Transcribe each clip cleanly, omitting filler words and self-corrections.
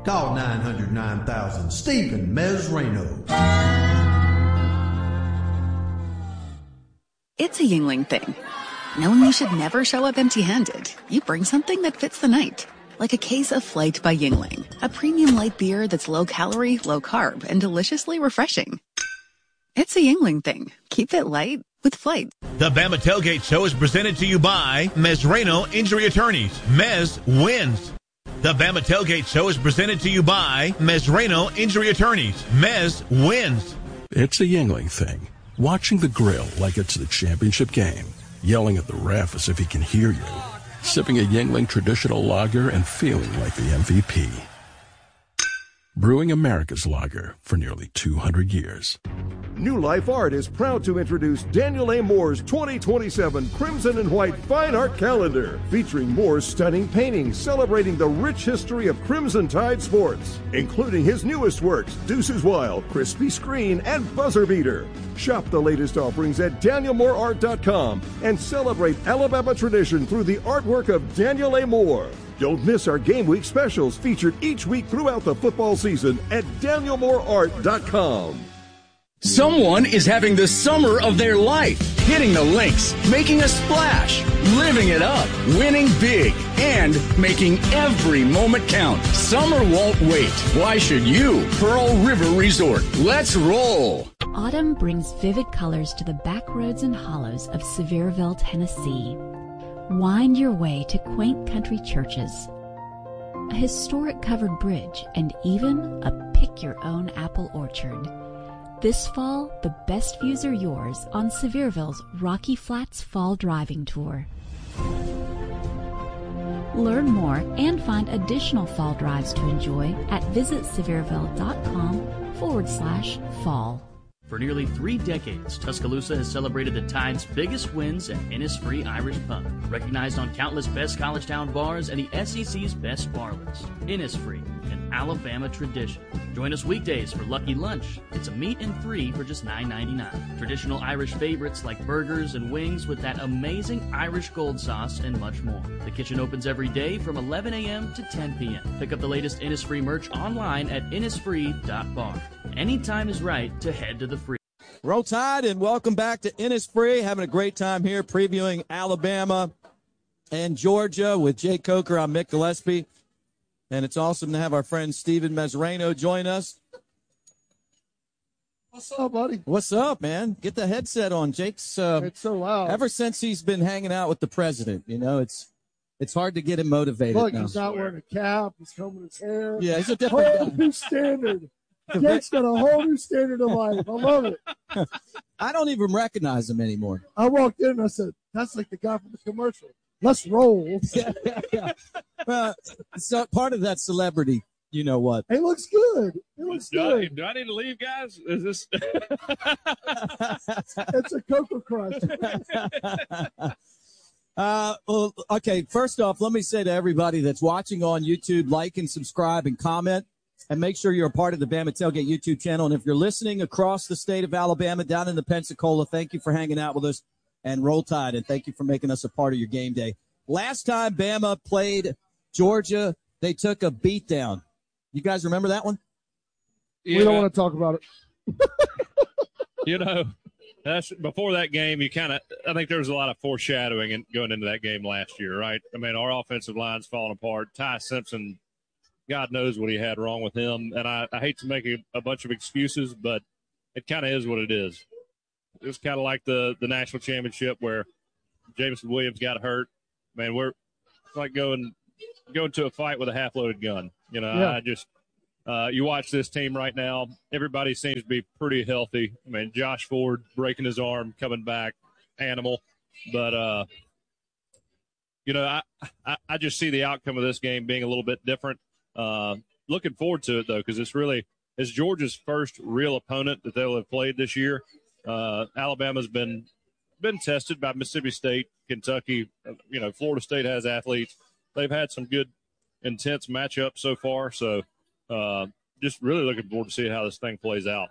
Call 909,000 Stephen Mesrano. It's a Yingling thing. Knowing you should never show up empty-handed, you bring something that fits the night. Like a case of Flight by Yingling, a premium light beer that's low-calorie, low-carb, and deliciously refreshing. It's a Yingling thing. Keep it light with Flight. The Bama Tailgate Show is presented to you by Mesrano Injury Attorneys. Mez wins. The Bama Tailgate Show is presented to you by Mesrano Injury Attorneys. Mez wins. It's a Yingling thing. Watching the grill like it's the championship game. Yelling at the ref as if he can hear you. Sipping a Yingling traditional lager and feeling like the MVP. Brewing America's lager for nearly 200 years. New Life Art is proud to introduce Daniel A. Moore's 2027 Crimson and White Fine Art Calendar, featuring Moore's stunning paintings celebrating the rich history of Crimson Tide sports, including his newest works, Deuces Wild, Crispy Screen, and Buzzer Beater. Shop the latest offerings at DanielMooreArt.com and celebrate Alabama tradition through the artwork of Daniel A. Moore. Don't miss our Game Week specials featured each week throughout the football season at DanielMooreArt.com. Someone is having the summer of their life, hitting the links, making a splash, living it up, winning big, and making every moment count. Summer won't wait. Why should you? Pearl River Resort. Let's roll. Autumn brings vivid colors to the back roads and hollows of Sevierville, Tennessee. Wind your way to quaint country churches, a historic covered bridge, and even a pick-your-own apple orchard. This fall, the best views are yours on Sevierville's Rocky Flats Fall Driving Tour. Learn more and find additional fall drives to enjoy at visitsevierville.com/fall. For nearly 3 decades, Tuscaloosa has celebrated the Tide's biggest wins at Innisfree Irish Pub, recognized on countless best college town bars and the SEC's best bar list. Innisfree, an Alabama tradition. Join us weekdays for Lucky Lunch. It's a meat and 3 for just $9.99. Traditional Irish favorites like burgers and wings with that amazing Irish gold sauce and much more. The kitchen opens every day from 11 a.m. to 10 p.m. Pick up the latest Innisfree merch online at innisfree.bar. Anytime is right to head to the free. Roll Tide, and welcome back to Innisfree. Having a great time here previewing Alabama and Georgia with Jay Coker. I'm Mick Gillespie, and it's awesome to have our friend Stephen Mesrano join us. What's up, buddy? What's up, man? Get the headset on. Jake's it's so loud. Ever since he's been hanging out with the president, you know, it's hard to get him motivated. Look, now. He's not wearing a cap. He's combing his hair. Yeah, he's a different whole guy. new standard. Jake's got a whole new standard of life. I love it. I don't even recognize him anymore. I walked in and I said, that's like the guy from the commercial. Let's roll. Yeah. Well, so part of that celebrity, you know what? He looks good. He looks good. Do I need to leave, guys? Is this? It's a Cocoa Crush. Well, okay, first off, let me say to everybody that's watching on YouTube, like and subscribe and comment. And make sure you're a part of the Bama Tailgate YouTube channel. And if you're listening across the state of Alabama, down in the Pensacola, thank you for hanging out with us. And Roll Tide, and thank you for making us a part of your game day. Last time Bama played Georgia, they took a beatdown. You guys remember that one? Yeah. We don't want to talk about it. You know, that's before that game. I think there was a lot of foreshadowing and going into that game last year, right? I mean, our offensive line's falling apart. Ty Simpson, God knows what he had wrong with him. And I hate to make a bunch of excuses, but it kind of is what it is. It's kind of like the national championship where Jameson Williams got hurt. Man, we're like going to a fight with a half-loaded gun. You know, yeah. You watch this team right now, everybody seems to be pretty healthy. I mean, Josh Ford breaking his arm, coming back, animal. But, you know, I just see the outcome of this game being a little bit different. Looking forward to it, though, because it's Georgia's first real opponent that they'll have played this year. Alabama's been tested by Mississippi State, Kentucky. You know, Florida State has athletes. They've had some good, intense matchups so far. So just really looking forward to see how this thing plays out.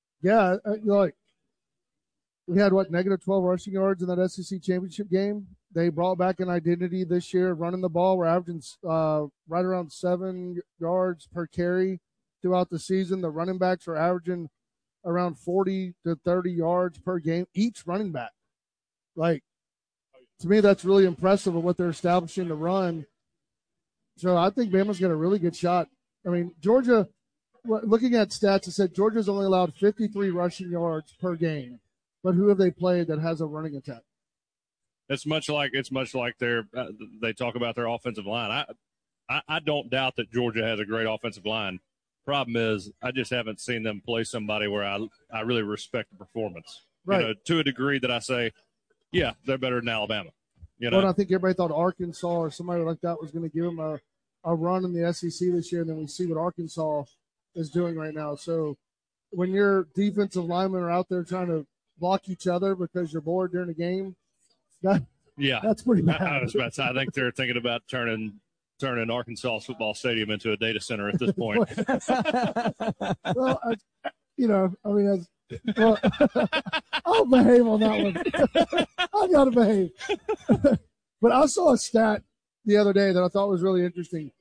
Yeah, like we had, negative 12 rushing yards in that SEC championship game. They brought back an identity this year, running the ball. We're averaging right around 7 yards per carry throughout the season. The running backs are averaging around 40 to 30 yards per game, each running back. Like, to me, that's really impressive of what they're establishing to run. So I think Bama's got a really good shot. I mean, Georgia, looking at stats, it said Georgia's only allowed 53 rushing yards per game. But who have they played that has a running attack? It's much like they talk about their offensive line. I don't doubt that Georgia has a great offensive line. Problem is, I just haven't seen them play somebody where I really respect the performance. Right. You know, to a degree that I say, yeah, they're better than Alabama. You know, well, I think everybody thought Arkansas or somebody like that was going to give them a run in the SEC this year, and then we see what Arkansas is doing right now. So when your defensive linemen are out there trying to block each other because you're bored during the game, that's pretty bad. I was about to say, I think they're thinking about turning Arkansas football stadium into a data center at this point. Well, I'll behave on that one. I got to behave. But I saw a stat the other day that I thought was really interesting.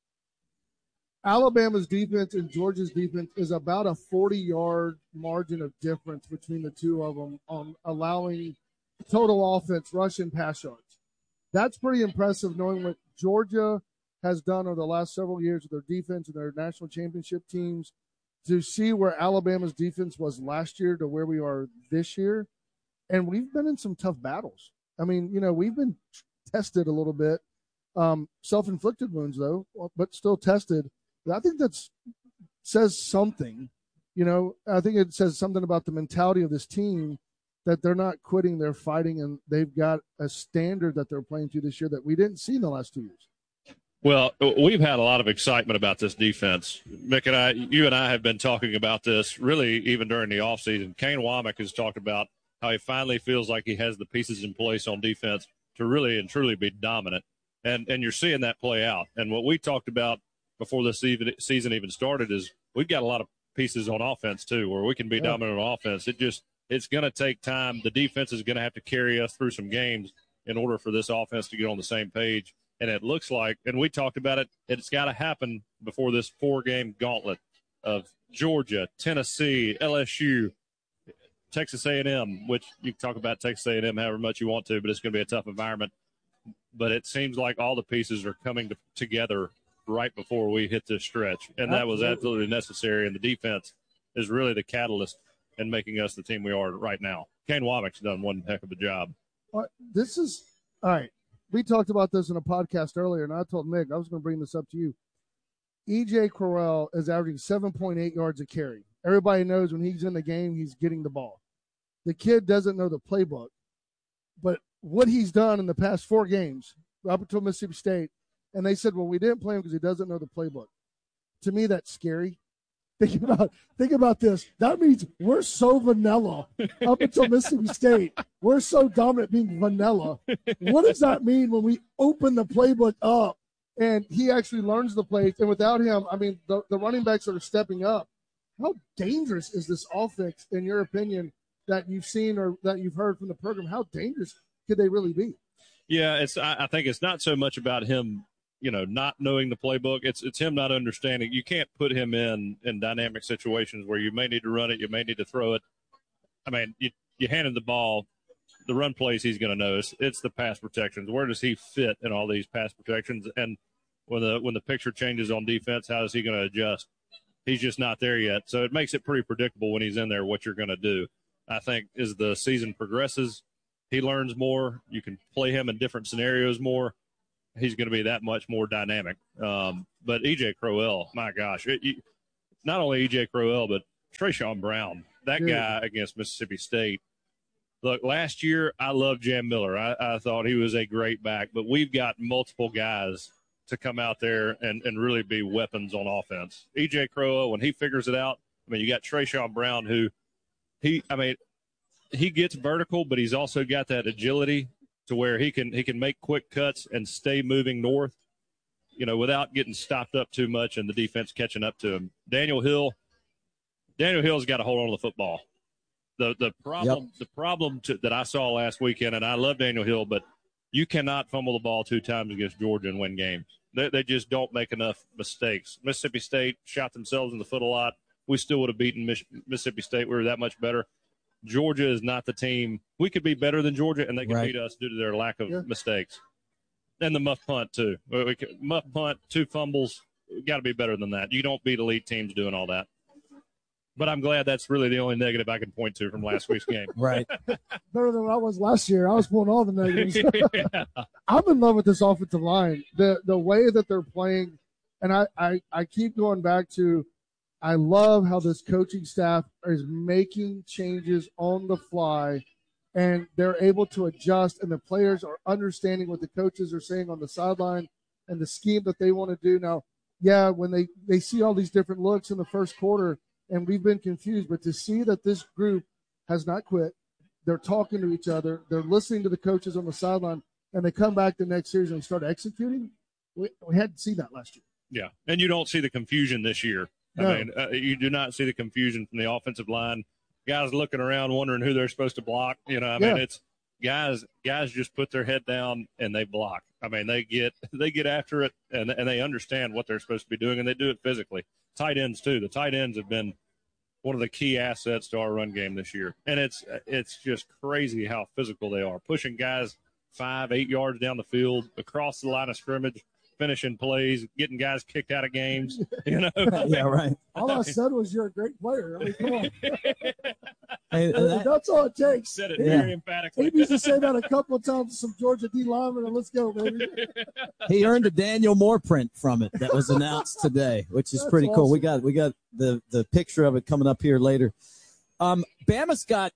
Alabama's defense and Georgia's defense is about a 40-yard margin of difference between the two of them on allowing total offense, rush, and pass yards. That's pretty impressive knowing what Georgia has done over the last several years with their defense and their national championship teams, to see where Alabama's defense was last year to where we are this year. And we've been in some tough battles. I mean, we've been tested a little bit. Self-inflicted wounds, though, but still tested. I think that says something. I think it says something about the mentality of this team, that they're not quitting, they're fighting, and they've got a standard that they're playing to this year that we didn't see in the last 2 years. Well, we've had a lot of excitement about this defense. Mick and you and I have been talking about this really even during the offseason. Kane Womack has talked about how he finally feels like he has the pieces in place on defense to really and truly be dominant. And you're seeing that play out. And what we talked about before this season even started is we've got a lot of pieces on offense too, where we can be dominant on offense. It's going to take time. The defense is going to have to carry us through some games in order for this offense to get on the same page. And it looks like, and we talked about it, it's got to happen before this 4-game gauntlet of Georgia, Tennessee, LSU, Texas A&M, which you can talk about Texas A&M however much you want to, but it's going to be a tough environment. But it seems like all the pieces are coming together right before we hit this stretch. And that was absolutely necessary. And the defense is really the catalyst in making us the team we are right now. Kane Womack's done one heck of a job. All right. We talked about this in a podcast earlier, and I told Mick I was going to bring this up to you. E.J. Crowell is averaging 7.8 yards a carry. Everybody knows when he's in the game, he's getting the ball. The kid doesn't know the playbook, but what he's done in the past 4 games, up until Mississippi State, and they said, well, we didn't play him because he doesn't know the playbook. To me, that's scary. Think about this. That means we're so vanilla up until Mississippi State. We're so dominant being vanilla. What does that mean when we open the playbook up and he actually learns the plays? And without him, I mean, the running backs that are stepping up, how dangerous is this offense, in your opinion, that you've seen or that you've heard from the program? How dangerous could they really be? Yeah, I think it's not so much about him, not knowing the playbook. It's him not understanding. You can't put him in dynamic situations where you may need to run it, you may need to throw it. I mean, you hand him the ball, the run plays he's going to know. It's the pass protections. Where does he fit in all these pass protections? And when the picture changes on defense, how is he going to adjust? He's just not there yet. So it makes it pretty predictable when he's in there what you're going to do. I think as the season progresses, he learns more. You can play him in different scenarios more. He's going to be that much more dynamic. But E.J. Crowell, my gosh, not only E.J. Crowell, but Trayshawn Brown, that guy against Mississippi State. Look, last year I loved Jam Miller. I thought he was a great back, but we've got multiple guys to come out there and really be weapons on offense. E.J. Crowell, when he figures it out, I mean, you got Trayshawn Brown who he gets vertical, but he's also got that agility to where he can make quick cuts and stay moving north, without getting stopped up too much and the defense catching up to him. Daniel Hill's got to hold on to the football. The problem that I saw last weekend, and I love Daniel Hill, but You cannot fumble the ball 2 times against Georgia and win games. They just don't make enough mistakes. Mississippi State shot themselves in the foot a lot. We still would have beaten Mississippi State. We were that much better. Georgia is not the team. We could be better than Georgia, and they could beat us due to their lack of mistakes. And the muff punt, too. Muff punt, 2 fumbles, got to be better than that. You don't beat elite teams doing all that. But I'm glad that's really the only negative I can point to from last week's game. Right. Better than I was last year. I was pulling all the negatives. Yeah. I'm in love with this offensive line. The way that they're playing, and I keep going back to, I love how this coaching staff is making changes on the fly, and they're able to adjust, and the players are understanding what the coaches are saying on the sideline and the scheme that they want to do. Now, yeah, when they see all these different looks in the first quarter, and we've been confused, but to see that this group has not quit, they're talking to each other, they're listening to the coaches on the sideline, and they come back the next series and start executing, we had to see that last year. Yeah, and you don't see the confusion this year. No. I mean, you do not see the confusion from the offensive line. Guys looking around wondering who they're supposed to block. You know, I mean, it's guys just put their head down and they block. I mean, they get after it and they understand what they're supposed to be doing, and they do it physically. Tight ends too. The tight ends have been one of the key assets to our run game this year, and it's just crazy how physical they are, pushing guys 5-8 yards down the field, across the line of scrimmage, finishing plays, getting guys kicked out of games. You know, yeah, right. All I said was you're a great player. I mean, come on. Hey, that's all it takes. Said it very emphatically. He needs to say that a couple of times to some Georgia D linemen, and let's go, baby. He earned a Daniel Moore print from it that was announced today, which is pretty cool. Awesome. We got the picture of it coming up here later. Bama's got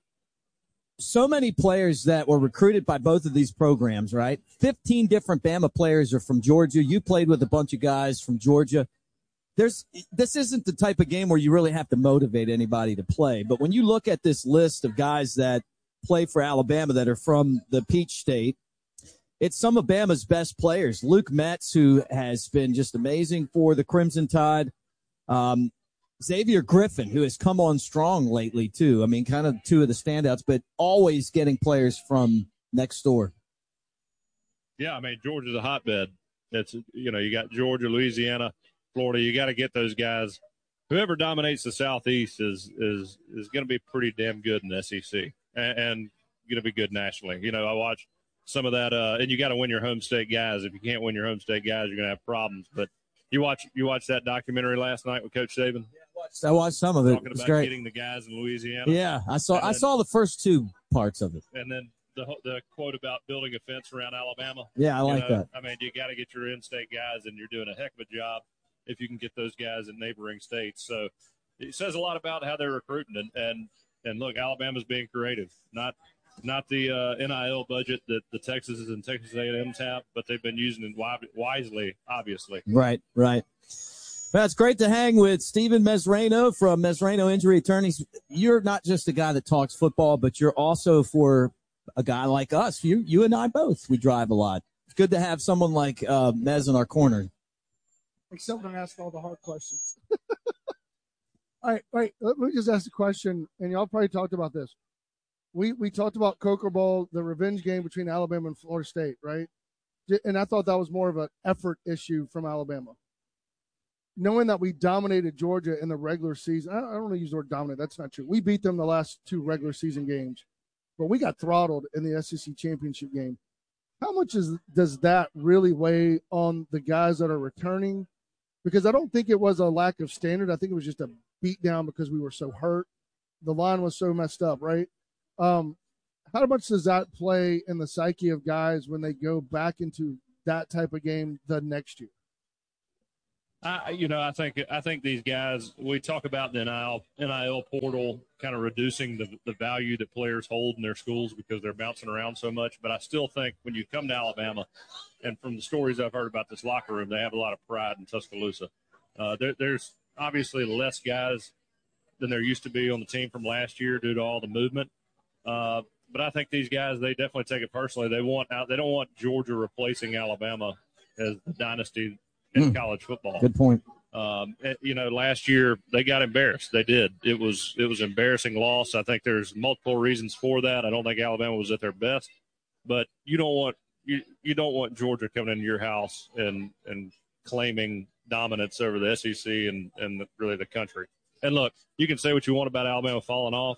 so many players that were recruited by both of these programs, right? 15 different Bama players are from Georgia. You played with a bunch of guys from Georgia. This isn't the type of game where you really have to motivate anybody to play. But when you look at this list of guys that play for Alabama that are from the Peach State, it's some of Bama's best players. Luke Metz, who has been just amazing for the Crimson Tide. Xavier Griffin, who has come on strong lately, too. I mean, kind of 2 of the standouts, but always getting players from next door. Yeah, I mean, Georgia's a hotbed. It's, you know, you got Georgia, Louisiana, Florida. You got to get those guys. Whoever dominates the Southeast is going to be pretty damn good in the SEC and going to be good nationally. You know, I watch some of that, and you got to win your home state guys. If you can't win your home state guys, you're going to have problems. But you watch that documentary last night with Coach Saban? I watched some of it. Talking about getting the guys in Louisiana. Yeah, I saw the first 2 parts of it. And then the quote about building a fence around Alabama. Yeah, I like that. I mean, you got to get your in-state guys, and you're doing a heck of a job if you can get those guys in neighboring states. So it says a lot about how they're recruiting. And look, Alabama's being creative. Not the NIL budget that the Texas and Texas A&M's have, but they've been using it wisely, obviously. Right. Well, it's great to hang with Stephen Mesrano from Mesrano Injury Attorneys. You're not just a guy that talks football, but you're also for a guy like us. You and I both, we drive a lot. It's good to have someone like Mez in our corner. Except when I ask all the hard questions. All right, let me just ask a question, and y'all probably talked about this. We talked about Coker Bowl, the revenge game between Alabama and Florida State, right? And I thought that was more of an effort issue from Alabama. Knowing that we dominated Georgia in the regular season, I don't want to use the word dominate. That's not true. We beat them the last 2 regular season games, but we got throttled in the SEC championship game. How much does that really weigh on the guys that are returning? Because I don't think it was a lack of standard. I think it was just a beat down because we were so hurt. The line was so messed up, right? How much does that play in the psyche of guys when they go back into that type of game the next year? I think these guys, we talk about the NIL portal kind of reducing the value that players hold in their schools because they're bouncing around so much. But I still think when you come to Alabama, and from the stories I've heard about this locker room, they have a lot of pride in Tuscaloosa. There's obviously less guys than there used to be on the team from last year due to all the movement. But I think these guys, they definitely take it personally. They don't want Georgia replacing Alabama as the dynasty in college football. Good point. Last year they got embarrassed. They did. It was embarrassing loss. I think there's multiple reasons for that. I don't think Alabama was at their best, but you don't want you don't want Georgia coming into your house and claiming dominance over the SEC and really the country. And look, you can say what you want about Alabama falling off.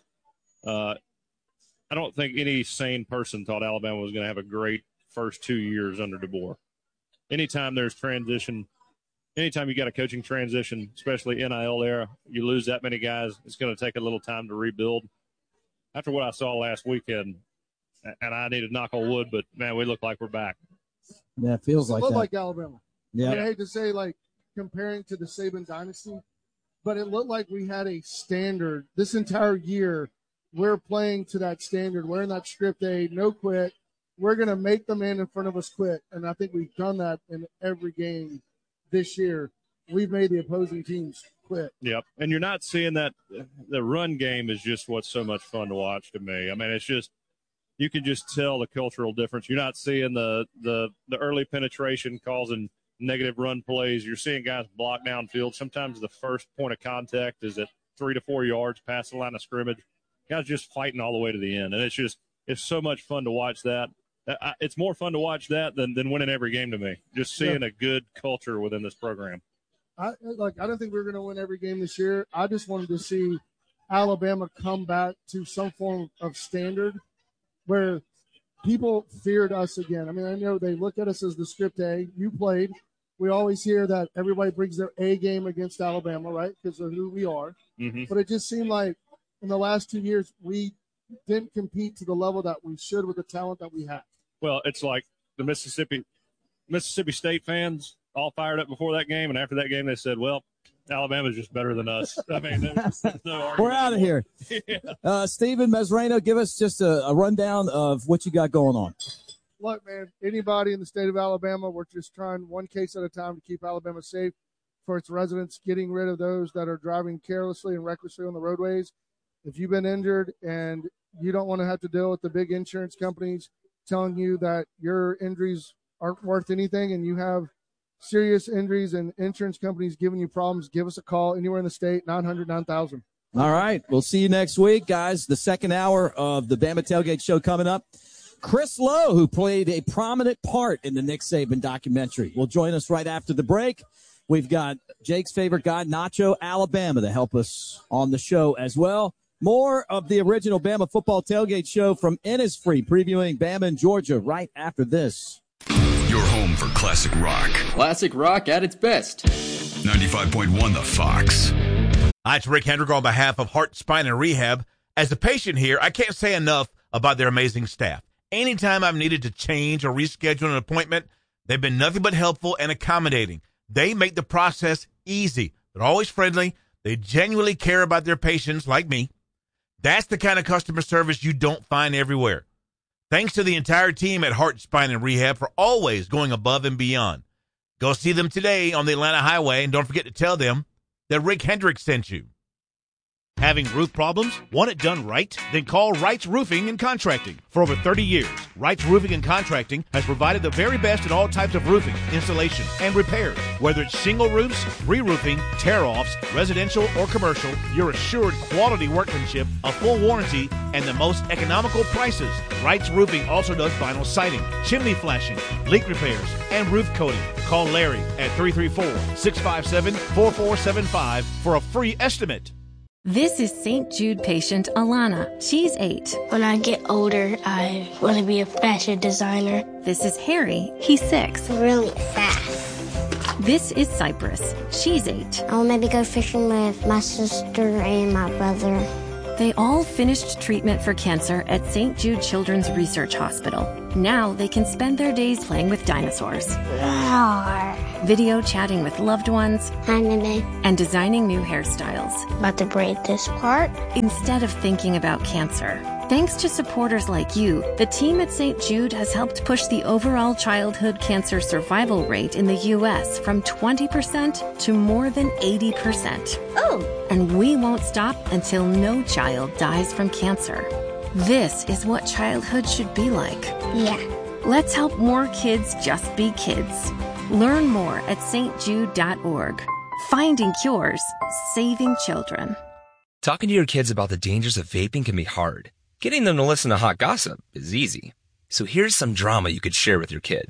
I don't think any sane person thought Alabama was going to have a great first 2 years under DeBoer. Anytime there's transition, anytime you got a coaching transition, especially NIL era, you lose that many guys, it's going to take a little time to rebuild. After what I saw last weekend, and I need to knock on wood, but, man, we look like we're back. Yeah, it feels like that. It looked like Alabama. Yeah. I hate to say, like, comparing to the Saban dynasty, but it looked like we had a standard this entire year. We're playing to that standard. We're in that script A, no quit. We're going to make the man in front of us quit. And I think we've done that in every game this year. We've made the opposing teams quit. Yep. And you're not seeing that. The run game is just what's so much fun to watch to me. I mean, it's just, you can just tell the cultural difference. You're not seeing the early penetration causing negative run plays. You're seeing guys block downfield. Sometimes the first point of contact is at 3 to 4 yards past the line of scrimmage. Guys just fighting all the way to the end. And it's so much fun to watch that. It's more fun to watch that than winning every game to me. Just seeing a good culture within this program. I don't think we're going to win every game this year. I just wanted to see Alabama come back to some form of standard where people feared us again. I mean, I know they look at us as the script A. You played. We always hear that everybody brings their A game against Alabama, right, because of who we are. Mm-hmm. But it just seemed like in the last 2 years we didn't compete to the level that we should with the talent that we have. Well, it's like the Mississippi State fans all fired up before that game, and after that game they said, well, Alabama's just better than us. I mean, there's no argument. We're out of here. Yeah. Stephen Mesrano, give us just a rundown of what you got going on. Look, man, anybody in the state of Alabama, we're just trying one case at a time to keep Alabama safe for its residents, getting rid of those that are driving carelessly and recklessly on the roadways. If you've been injured and you don't want to have to deal with the big insurance companies telling you that your injuries aren't worth anything and you have serious injuries and insurance companies giving you problems, give us a call anywhere in the state, 900-9000. All right. We'll see you next week, guys. The second hour of the Bama Tailgate Show coming up. Chris Lowe, who played a prominent part in the Nick Saban documentary, will join us right after the break. We've got Jake's favorite guy, Nacho Alabama, to help us on the show as well. More of the original Bama Football Tailgate Show from Innisfree, previewing Bama and Georgia right after this. Your home for classic rock. Classic rock at its best. 95.1 The Fox. Hi, it's Rick Hendrick on behalf of Heart, Spine, and Rehab. As a patient here, I can't say enough about their amazing staff. Anytime I've needed to change or reschedule an appointment, they've been nothing but helpful and accommodating. They make the process easy. They're always friendly. They genuinely care about their patients like me. That's the kind of customer service you don't find everywhere. Thanks to the entire team at Heart, Spine, and Rehab for always going above and beyond. Go see them today on the Atlanta Highway, and don't forget to tell them that Rick Hendricks sent you. Having roof problems? Want it done right? Then call Wright's Roofing and Contracting. For over 30 years, Wright's Roofing and Contracting has provided the very best in all types of roofing, installation, and repairs. Whether it's shingle roofs, re-roofing, tear-offs, residential or commercial, you're assured quality workmanship, a full warranty, and the most economical prices. Wright's Roofing also does vinyl siding, chimney flashing, leak repairs, and roof coating. Call Larry at 334-657-4475 for a free estimate. This is St. Jude patient Alana. She's 8. When I get older, I want to be a fashion designer. This is Harry. He's 6. Really fast. This is Cypress. She's 8. I'll maybe go fishing with my sister and my brother. They all finished treatment for cancer at St. Jude Children's Research Hospital. Now they can spend their days playing with dinosaurs, video chatting with loved ones, and designing new hairstyles. About to braid this part. Instead of thinking about cancer. Thanks to supporters like you, the team at St. Jude has helped push the overall childhood cancer survival rate in the U.S. from 20% to more than 80%. Oh! And we won't stop until no child dies from cancer. This is what childhood should be like. Yeah. Let's help more kids just be kids. Learn more at stjude.org. Finding cures, saving children. Talking to your kids about the dangers of vaping can be hard. Getting them to listen to hot gossip is easy. So here's some drama you could share with your kid.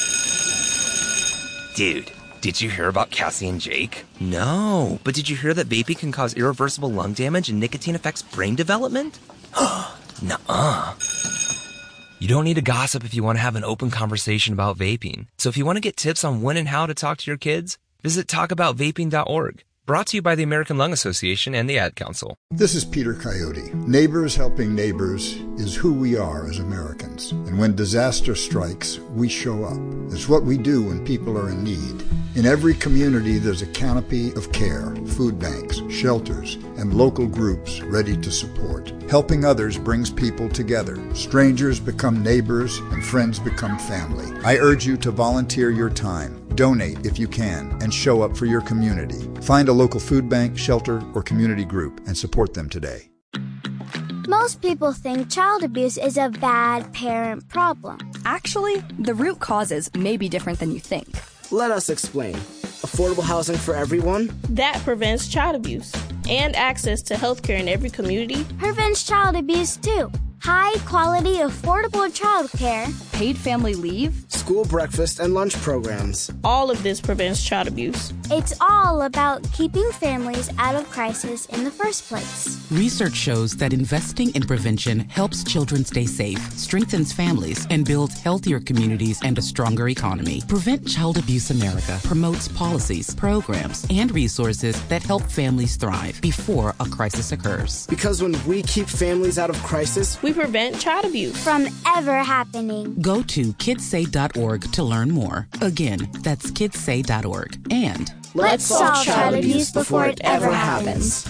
Dude, did you hear about Cassie and Jake? No, but did you hear that vaping can cause irreversible lung damage and nicotine affects brain development? Nuh-uh. You don't need to gossip if you want to have an open conversation about vaping. So if you want to get tips on when and how to talk to your kids, visit talkaboutvaping.org. Brought to you by the American Lung Association and the Ad Council. This is Peter Coyote. Neighbors helping neighbors is who we are as Americans. And when disaster strikes, we show up. It's what we do when people are in need. In every community, there's a canopy of care, food banks, shelters, and local groups ready to support. Helping others brings people together. Strangers become neighbors, and friends become family. I urge you to volunteer your time. Donate if you can, and show up for your community. Find a local food bank, shelter, or community group and support them today. Most people think child abuse is a bad parent problem. Actually, the root causes may be different than you think. Let us explain. Affordable housing for everyone? That prevents child abuse. And access to healthcare in every community prevents child abuse too. High quality, affordable childcare, paid family leave, school breakfast and lunch programs. All of this prevents child abuse. It's all about keeping families out of crisis in the first place. Research shows that investing in prevention helps children stay safe, strengthens families, and builds healthier communities and a stronger economy. Prevent Child Abuse America promotes policies, programs, and resources that help families thrive before a crisis occurs. Because when we keep families out of crisis, we prevent child abuse from ever happening. Go to kidssay.org to learn more. Again, that's kidssay.org. And let's solve child abuse before it ever happens.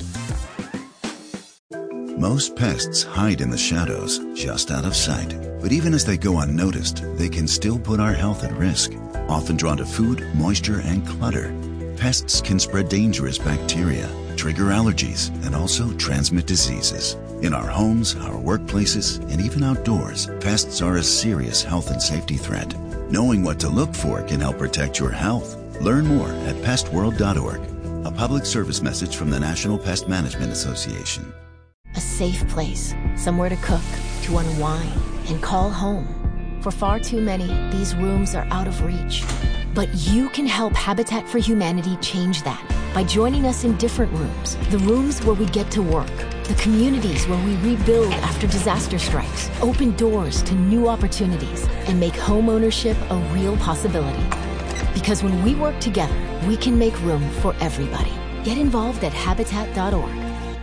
Most pests hide in the shadows, just out of sight. But even as they go unnoticed, they can still put our health at risk. Often drawn to food, moisture, and clutter, pests can spread dangerous bacteria, trigger allergies, and also transmit diseases. In our homes, our workplaces, and even outdoors, pests are a serious health and safety threat. Knowing what to look for can help protect your health. Learn more at pestworld.org. A public service message from the National Pest Management Association. A safe place, somewhere to cook, to unwind, and call home. For far too many, these rooms are out of reach. But you can help Habitat for Humanity change that by joining us in different rooms. The rooms where we get to work. The communities where we rebuild after disaster strikes. Open doors to new opportunities and make home ownership a real possibility. Because when we work together, we can make room for everybody. Get involved at Habitat.org.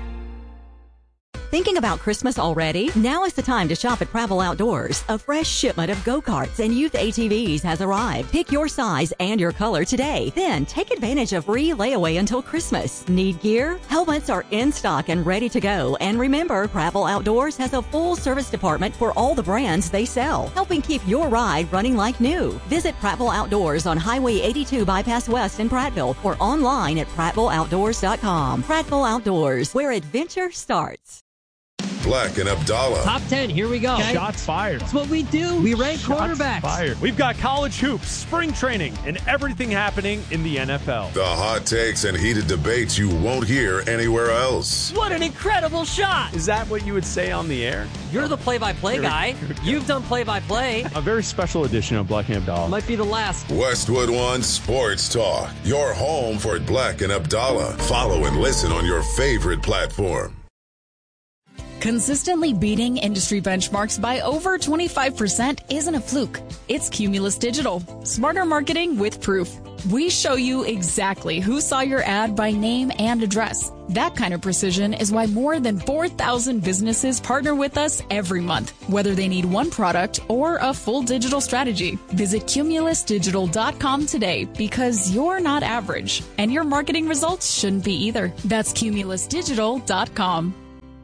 Thinking about Christmas already? Now is the time to shop at Prattville Outdoors. A fresh shipment of go-karts and youth ATVs has arrived. Pick your size and your color today. Then take advantage of free layaway until Christmas. Need gear? Helmets are in stock and ready to go. And remember, Prattville Outdoors has a full service department for all the brands they sell, helping keep your ride running like new. Visit Prattville Outdoors on Highway 82 Bypass West in Prattville or online at prattvilleoutdoors.com. Prattville Outdoors, where adventure starts. Black and Abdallah. Top 10, here we go. Okay. Shots fired. That's what we do. We rank quarterbacks. Fired. We've got college hoops, spring training, and everything happening in the NFL. The hot takes and heated debates you won't hear anywhere else. What an incredible shot. Is that what you would say on the air? You're the play-by-play guy. You've done play-by-play. A very special edition of Black and Abdallah. Might be the last. Westwood One Sports Talk. Your home for Black and Abdallah. Follow and listen on your favorite platform. Consistently beating industry benchmarks by over 25% isn't a fluke. It's Cumulus Digital. Smarter marketing with proof. We show you exactly who saw your ad by name and address. That kind of precision is why more than 4,000 businesses partner with us every month, whether they need one product or a full digital strategy. Visit cumulusdigital.com today because you're not average, and your marketing results shouldn't be either. That's cumulusdigital.com.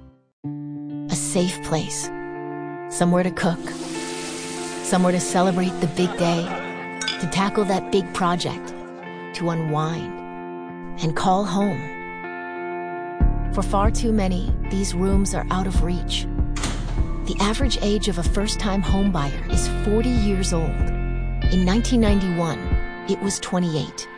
A safe place, somewhere to cook, somewhere to celebrate the big day, to tackle that big project, to unwind, and call home. For far too many, these rooms are out of reach. The average age of a first-time homebuyer is 40 years old. In 1991, it was 28.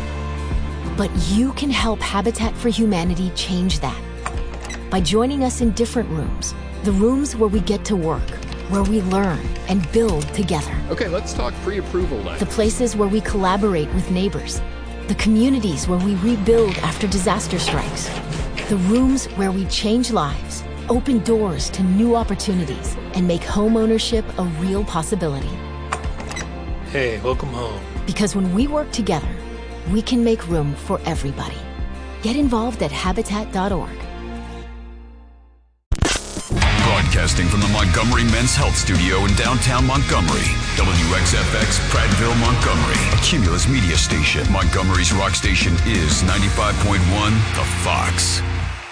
But you can help Habitat for Humanity change that by joining us in different rooms, the rooms where we get to work. where we learn and build together. Okay, let's talk pre-approval then. The places where we collaborate with neighbors. The communities where we rebuild after disaster strikes. The rooms where we change lives, open doors to new opportunities, and make home ownership a real possibility. Hey, welcome home. Because when we work together, we can make room for everybody. Get involved at Habitat.org. Broadcasting from the Montgomery Men's Health Studio in downtown Montgomery. WXFX, Prattville, Montgomery. A Cumulus media station. Montgomery's rock station is 95.1 The Fox.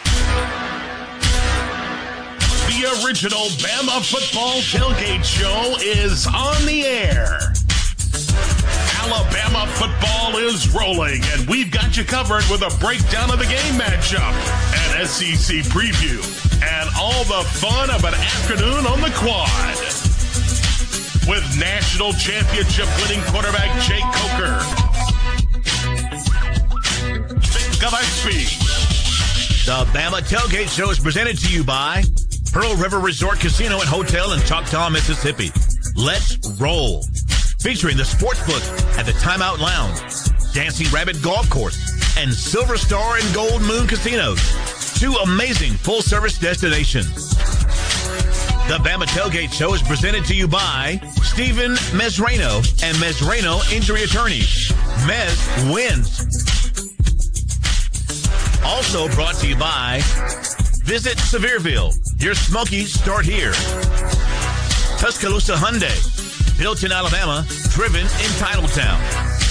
The original Bama Football Tailgate Show is on the air. Alabama football is rolling, and we've got you covered with a breakdown of the game matchup, an SEC preview, and all the fun of an afternoon on the quad. With national championship winning quarterback Jake Coker, Vic Gillespie. The Bama Tailgate Show is presented to you by Pearl River Resort Casino and Hotel in Choctaw, Mississippi. Let's roll. Featuring the Sportsbook at the Timeout Lounge, Dancing Rabbit Golf Course, and Silver Star and Gold Moon Casinos. 2 amazing full-service destinations. The Bama Tailgate Show is presented to you by Stephen Mesrano and Mesrano Injury Attorneys. Mez wins. Also brought to you by Visit Sevierville. Your Smokies start here. Tuscaloosa Hyundai. Built in Alabama, driven in Titletown.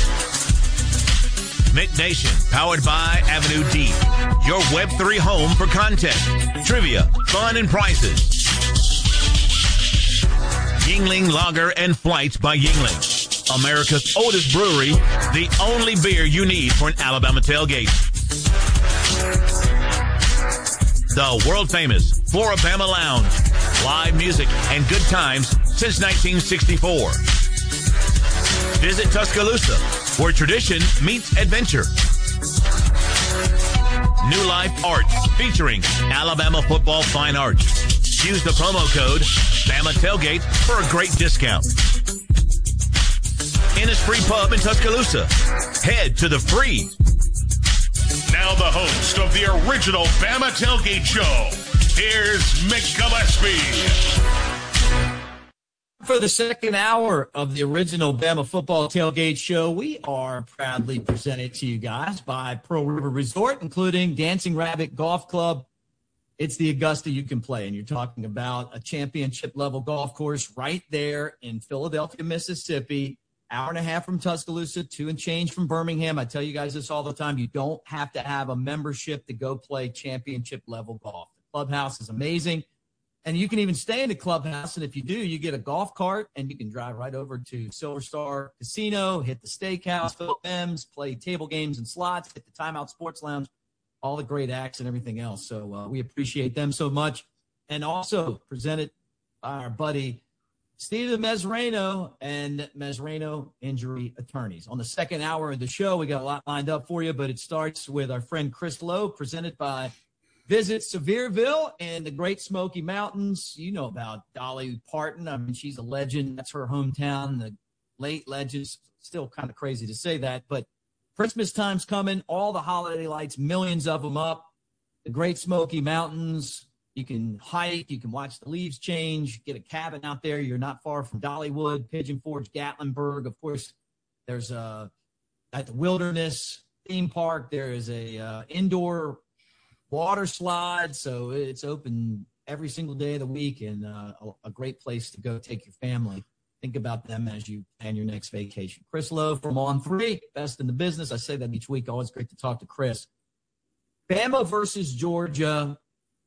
McNation, powered by Avenue D. Your Web3 home for content, trivia, fun, and prizes. Yingling Lager and Flights by Yingling. America's oldest brewery, the only beer you need for an Alabama tailgate. The world-famous Floribama Lounge. Live music and good times since 1964. Visit Tuscaloosa, where tradition meets adventure. New Life Arts, featuring Alabama football fine arts. Use the promo code Bama Tailgate for a great discount. Innisfree Pub in Tuscaloosa. Head to the Free. Now the host of the original Bama Tailgate Show, here's Mick Gillespie. For the second hour of the original Bama Football Tailgate Show, we are proudly presented to you guys by Pearl River Resort, including Dancing Rabbit Golf Club. It's the Augusta you can play, and you're talking about a championship-level golf course right there in Philadelphia, Mississippi, hour and a half from Tuscaloosa, 2 and change from Birmingham. I tell you guys this all the time. You don't have to have a membership to go play championship-level golf. The clubhouse is amazing. And you can even stay in the clubhouse, and if you do, you get a golf cart, and you can drive right over to Silver Star Casino, hit the steakhouse, Philip M's, play table games and slots, hit the Timeout Sports Lounge, all the great acts and everything else. So we appreciate them so much. And also presented by our buddy Stephen Mesrano and Mesrano Injury Attorneys. On the second hour of the show, we got a lot lined up for you, but it starts with our friend Chris Lowe, presented by Visit Sevierville and the Great Smoky Mountains. You know about Dolly Parton. I mean, she's a legend. That's her hometown. The late legends. Still kind of crazy to say that, but Christmas time's coming. All the holiday lights, millions of them up. The Great Smoky Mountains. You can hike. You can watch the leaves change. Get a cabin out there. You're not far from Dollywood, Pigeon Forge, Gatlinburg. Of course, there's at the Wilderness theme park. There is a indoor water slide, so it's open every single day of the week, and a great place to go take your family. Think about them as you plan your next vacation. Chris Lowe from On3, best in the business. I say that each week. Always great to talk to Chris. Bama versus Georgia.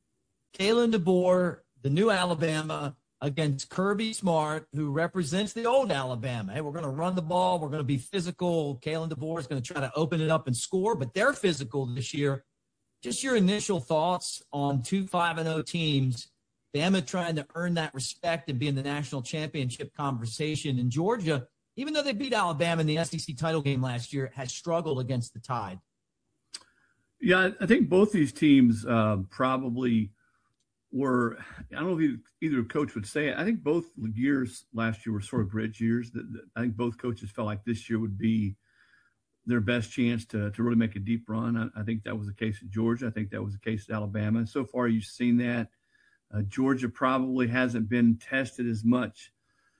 Kalen DeBoer, the new Alabama, against Kirby Smart, who represents the old Alabama. Hey, we're going to run the ball. We're going to be physical. Kalen DeBoer is going to try to open it up and score, but they're physical this year. Just your initial thoughts on 2 5-0 teams, Bama trying to earn that respect and be in the national championship conversation. And Georgia, even though they beat Alabama in the SEC title game last year, has struggled against the Tide. Yeah, I think both these teams probably were, I don't know if either coach would say it. I think both years last year were sort of bridge years. I think both coaches felt like this year would be their best chance to really make a deep run. I think that was the case at Georgia. I think that was the case at Alabama. And so far you've seen that. Georgia probably hasn't been tested as much,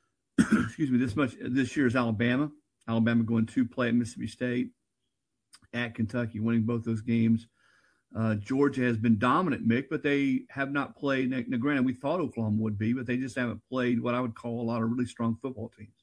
this year as Alabama. Alabama going to play at Mississippi State, at Kentucky, winning both those games. Georgia has been dominant, Mick, but they have not played. Now, granted, we thought Oklahoma would be, but they just haven't played what I would call a lot of really strong football teams.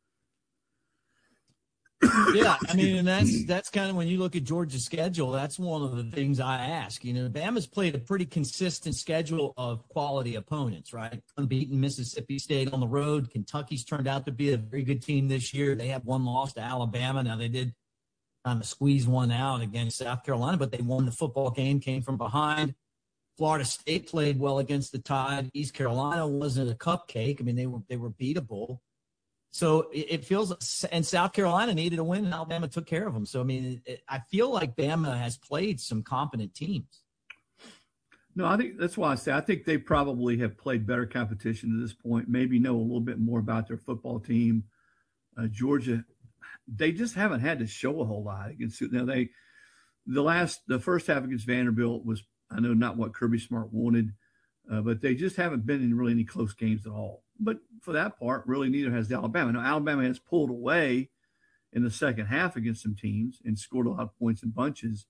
Yeah, I mean, and that's kind of when you look at Georgia's schedule, that's one of the things I ask. You know, Bama's played a pretty consistent schedule of quality opponents, right? Unbeaten Mississippi State on the road. Kentucky's turned out to be a very good team this year. They have one loss to Alabama. Now, they did kind of squeeze one out against South Carolina, but they won the football game, came from behind. Florida State played well against the Tide. East Carolina wasn't a cupcake. I mean, they were beatable. So it feels, and South Carolina needed a win, and Alabama took care of them. So, I mean, I feel like Bama has played some competent teams. No, I think that's why I say I think they probably have played better competition to this point, maybe know a little bit more about their football team. Georgia, they just haven't had to show a whole lot against it. Now, the first half against Vanderbilt was, I know, not what Kirby Smart wanted, but they just haven't been in really any close games at all. But for that part, really neither has Alabama. Now, Alabama has pulled away in the second half against some teams and scored a lot of points in bunches.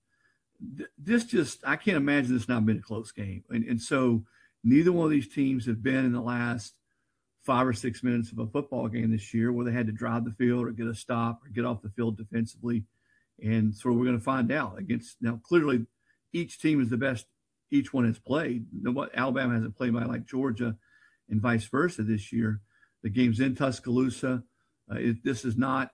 I can't imagine this not being a close game. And so neither one of these teams have been in the last 5 or 6 minutes of a football game this year where they had to drive the field or get a stop or get off the field defensively. And so we're going to find out now, clearly each team is the best each one has played. Alabama hasn't played by like Georgia and vice versa this year. The game's in Tuscaloosa. This is not,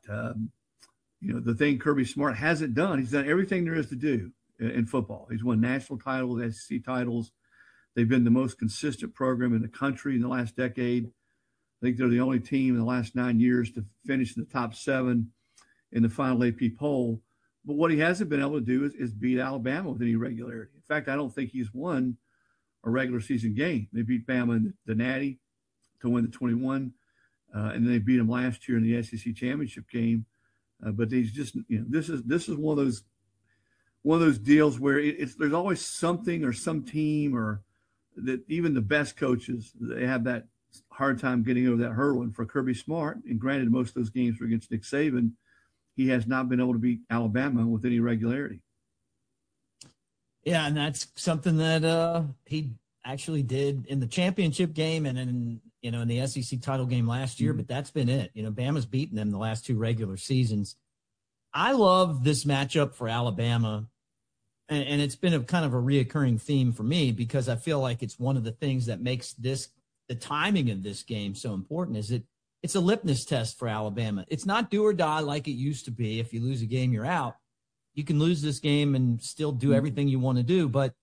the thing Kirby Smart hasn't done. He's done everything there is to do in football. He's won national titles, SEC titles. They've been the most consistent program in the country in the last decade. I think they're the only team in the last 9 years to finish in the top 7 in the final AP poll. But what he hasn't been able to do is beat Alabama with any regularity. In fact, I don't think he's won a regular season game. They beat Bama in the Natty to win the 21, and then they beat them last year in the SEC championship game. But he's just, this is one of those deals where there's always something or some team or that even the best coaches, they have that hard time getting over that hurdle. And for Kirby Smart, and granted most of those games were against Nick Saban, he has not been able to beat Alabama with any regularity. Yeah, and that's something that he actually did in the championship game and in the SEC title game last year, but that's been it. Bama's beaten them the last 2 regular seasons. I love this matchup for Alabama, and it's been a kind of a reoccurring theme for me because I feel like it's one of the things that makes the timing of this game so important is it's a litmus test for Alabama. It's not do or die like it used to be. If you lose a game, you're out. You can lose this game and still do everything you want to do, but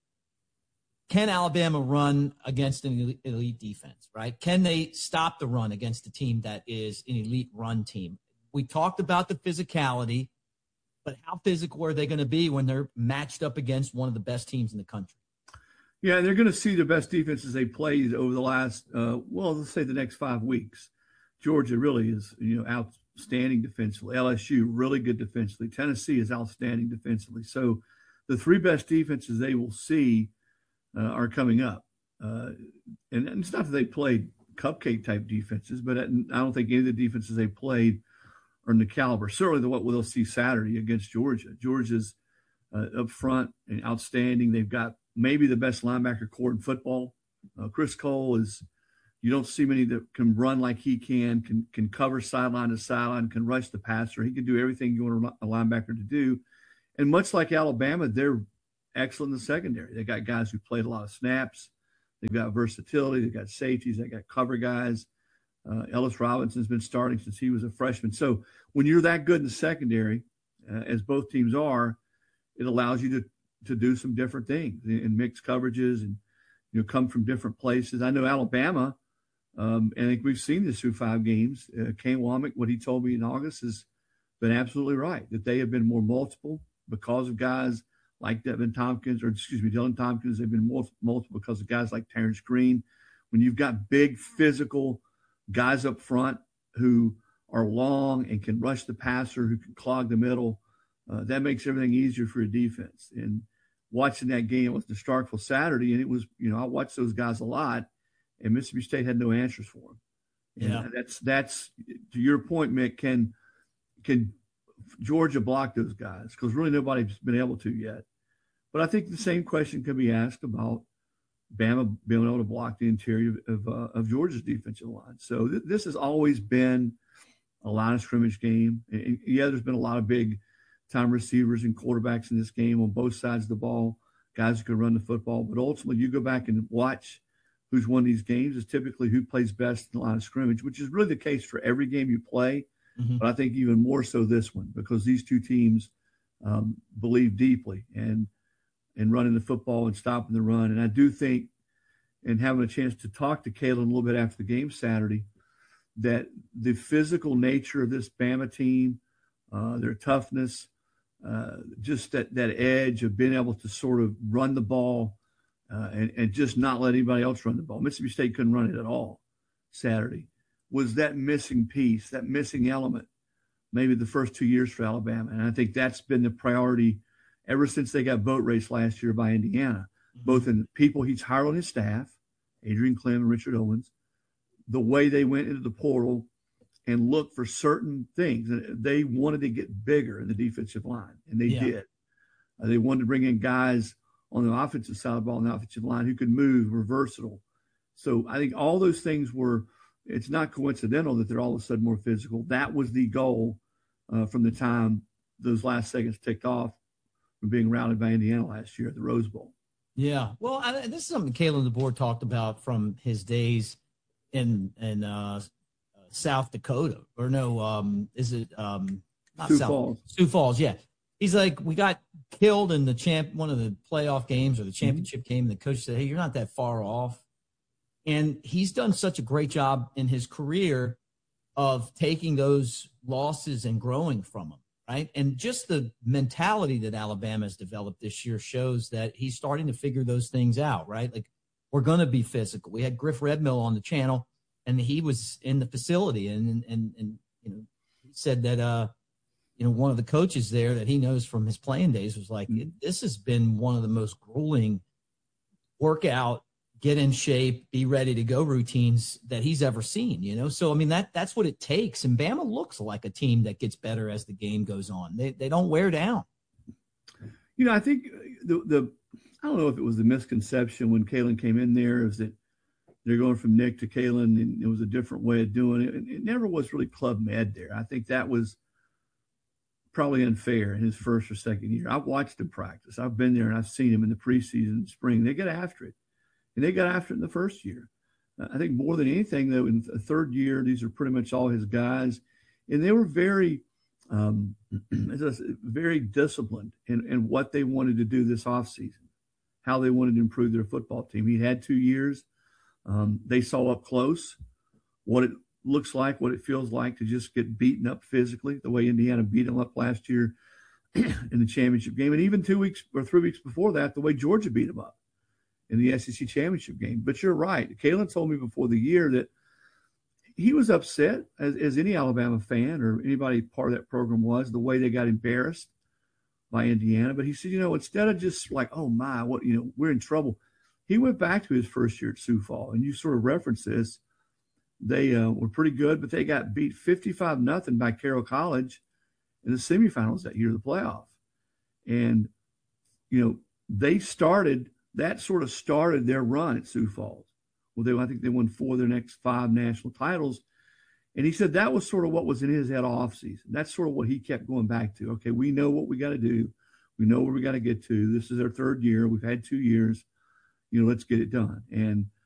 can Alabama run against an elite defense, right? Can they stop the run against a team that is an elite run team? We talked about the physicality, but how physical are they going to be when they're matched up against one of the best teams in the country? Yeah, they're going to see the best defenses they played over the last, let's say the next 5 weeks. Georgia really is, outstanding defensively. LSU, really good defensively. Tennessee is outstanding defensively. So the 3 best defenses they will see are coming up. And it's not that they played cupcake-type defenses, but I don't think any of the defenses they played are in the caliber. Certainly what we'll see Saturday against Georgia. Georgia's up front and outstanding. They've got maybe the best linebacker corps in football. Chris Cole is – you don't see many that can run like he can cover sideline to sideline, can rush the passer. He can do everything you want a linebacker to do. And much like Alabama, they're excellent in the secondary. They got guys who played a lot of snaps. They've got versatility. They've got safeties. They got cover guys. Ellis Robinson's been starting since he was a freshman. So when you're that good in the secondary, as both teams are, it allows you to do some different things in mixed coverages and come from different places. I know Alabama, and I think we've seen this through 5 games. Kane Womack, what he told me in August, has been absolutely right, that they have been more multiple because of guys like Dylan Tompkins. They've been multiple because of guys like Terrence Green. When you've got big physical guys up front who are long and can rush the passer, who can clog the middle, that makes everything easier for a defense. And watching that game with the Starkville Saturday, and it was, I watched those guys a lot, and Mississippi State had no answers for them. Yeah, and that's to your point, Mick. Can Georgia block those guys? Because really nobody's been able to yet. But I think the same question can be asked about Bama being able to block the interior of Georgia's defensive line. So this has always been a line of scrimmage game. And yeah, there's been a lot of big time receivers and quarterbacks in this game on both sides of the ball, guys who can run the football. But ultimately, you go back and watch who's won these games is typically who plays best in the line of scrimmage, which is really the case for every game you play. Mm-hmm. But I think even more so this one, because these two teams believe deeply in running the football and stopping the run. And I do think, and having a chance to talk to Kalen a little bit after the game Saturday, that the physical nature of this Bama team, their toughness, just that edge of being able to sort of run the ball and just not let anybody else run the ball. Mississippi State couldn't run it at all Saturday. Was that missing piece, that missing element, maybe the first 2 years for Alabama. And I think that's been the priority ever since they got boat raced last year by Indiana, both in the people he's hired on his staff, Adrian Clem and Richard Owens, the way they went into the portal and looked for certain things. They wanted to get bigger in the defensive line, and they did. They wanted to bring in guys on the offensive side of the ball, on the offensive line, who could move, were versatile. So I think all those things it's not coincidental that they're all of a sudden more physical. That was the goal from the time those last seconds ticked off from being routed by Indiana last year at the Rose Bowl. Yeah. Well, this is something Kalen DeBoer talked about from his days in South Dakota. Or no, is it not Sioux Falls? Sioux Falls, yeah. He's like, we got killed in one of the playoff games or the championship game, and the coach said, hey, you're not that far off. And he's done such a great job in his career of taking those losses and growing from them, right? And just the mentality that Alabama has developed this year shows that he's starting to figure those things out, right? Like, we're going to be physical. We had Griff Redmill on the channel, and he was in the facility, and he said that one of the coaches there that he knows from his playing days was like, this has been one of the most grueling workout, get in shape, be ready to go routines that he's ever seen, So, I mean, that's what it takes. And Bama looks like a team that gets better as the game goes on. They don't wear down. I think I don't know if it was the misconception when Kalen came in there is that they're going from Nick to Kalen, and it was a different way of doing it. And it never was really Club Med there. I think that was probably unfair in his first or second year. I've watched him practice. I've been there, and I've seen him in the preseason and spring. They get after it. And they got after it in the first year. I think more than anything, though, in the third year, these are pretty much all his guys. And they were very disciplined in what they wanted to do this offseason, how they wanted to improve their football team. He had 2 years. They saw up close what it looks like, what it feels like to just get beaten up physically, the way Indiana beat them up last year in the championship game. And even 2 weeks or 3 weeks before that, the way Georgia beat them up in the SEC championship game. But you're right. Kalen told me before the year that he was upset, as any Alabama fan or anybody part of that program was, the way they got embarrassed by Indiana. But he said, instead of just like, oh my, we're in trouble, he went back to his first year at Sioux Falls. And you sort of referenced this. They were pretty good, but they got beat 55-0 by Carroll College in the semifinals that year of the playoff. And, that sort of started their run at Sioux Falls. Well, I think they won 4 of their next 5 national titles. And he said that was sort of what was in his head off season. That's sort of what he kept going back to. Okay, we know what we got to do. We know where we got to get to. This is our third year. We've had 2 years. Let's get it done. And